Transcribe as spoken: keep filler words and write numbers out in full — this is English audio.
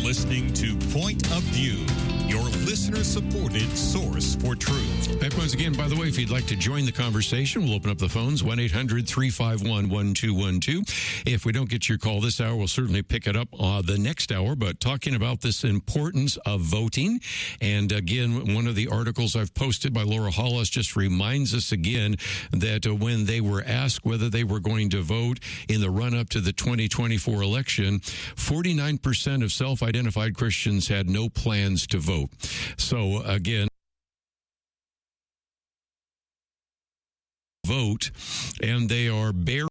listening to Point of View, your listener-supported source for truth. Back once again, by the way, if you'd like to join the conversation, we'll open up the phones, one eight hundred three five one one two one two. If we don't get your call this hour, we'll certainly pick it up uh, the next hour, but talking about this importance of voting. And again, one of the articles I've posted by Laura Hollis just reminds us again that uh, when they were asked whether they were going to vote in the run-up to the twenty twenty-four election, forty-nine percent of self-identified Christians had no plans to vote. So again, vote, and they are barely